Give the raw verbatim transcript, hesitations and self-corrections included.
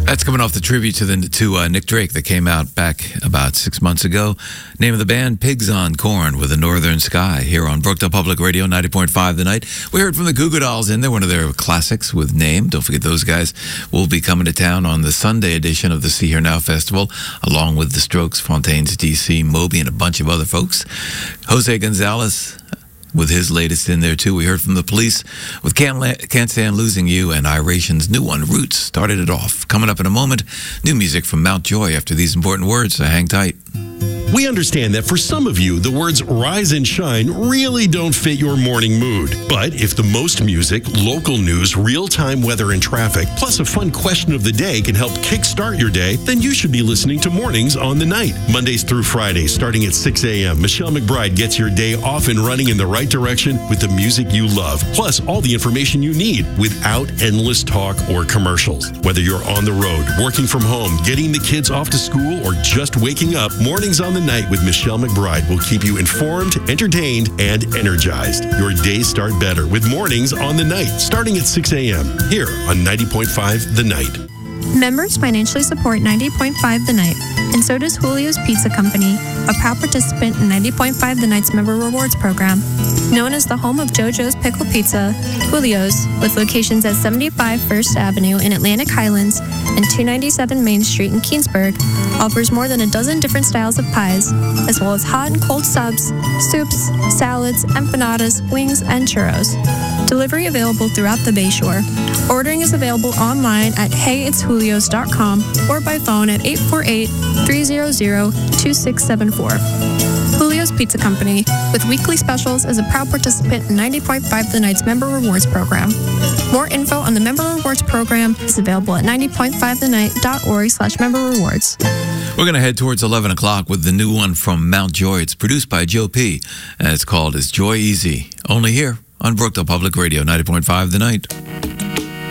That's coming off the tribute to the to uh, Nick Drake that came out back about six months ago. Name of the band, Pigs on Corn with a Northern Sky, here on Brookdale Public Radio, ninety point five The Night. We heard from the Goo Goo Dolls in there, one of their classics with Name. Don't forget those guys will be coming to town on the Sunday edition of the See Here Now Festival, along with the Strokes, Fontaines D C, Moby, and a bunch of other folks. Jose Gonzalez with his latest in there, too. We heard from the Police with Can't, La- Can't Stand Losing You, and Iration's new one, Roots, started it off. Coming up in a moment, new music from Mount Joy after these important words, so hang tight. We understand that for some of you, the words rise and shine really don't fit your morning mood. But if the most music, local news, real-time weather and traffic, plus a fun question of the day can help kickstart your day, then you should be listening to Mornings on the Night. Mondays through Fridays, starting at six a.m., Michelle McBride gets your day off and running in the right direction with the music you love, plus all the information you need without endless talk or commercials. Whether you're on the road, working from home, getting the kids off to school, or just waking up, Mornings on the Night with Michelle McBride will keep you informed, entertained, and energized. Your days start better with Mornings on the Night, starting at six a.m. here on ninety point five The Night. Members financially support ninety point five The Night, and so does Julio's Pizza Company, a proud participant in ninety point five The Night's Member Rewards program. Known as the home of JoJo's Pickle Pizza, Julio's, with locations at seventy-five First Avenue in Atlantic Highlands and two ninety-seven Main Street in Keensburg, offers more than a dozen different styles of pies, as well as hot and cold subs, soups, salads, empanadas, wings, and churros. Delivery available throughout the Bayshore. Ordering is available online at hey it's julios dot com or by phone at eight four eight, three hundred, two six seven four. Julio's Pizza Company, with weekly specials, is a proud participant in ninety point five The Night's Member Rewards program. More info on the Member Rewards program is available at ninety point five the night dot org slash member rewards. We're going to head towards eleven o'clock with the new one from Mount Joy. It's produced by Joe P., and it's called Is Joy Easy? Only here on Brookdale Public Radio, ninety point five The Night.